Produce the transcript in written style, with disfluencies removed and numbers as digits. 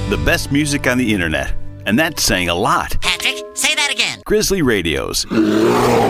The best music on the internet. And that's saying a lot. Patrick, say that again. Grizzly Radios.